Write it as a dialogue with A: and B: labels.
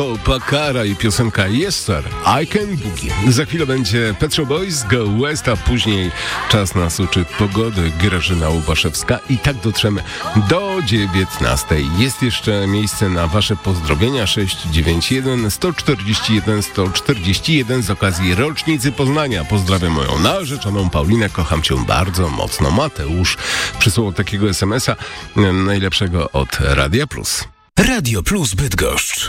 A: To Pakara i piosenka Yes Sir, I Can Boogie. Za chwilę będzie Pet Shop Boys, Go West, a później czas na suczy pogody, Grażyna Łubaszewska i tak dotrzemy do 19. Jest jeszcze miejsce na wasze pozdrowienia 691 141 141 z okazji rocznicy Poznania. Pozdrawiam moją narzeczoną Paulinę, kocham cię bardzo mocno. Mateusz przysłał takiego SMS-a najlepszego od Radia Plus.
B: Radio Plus Bydgoszcz.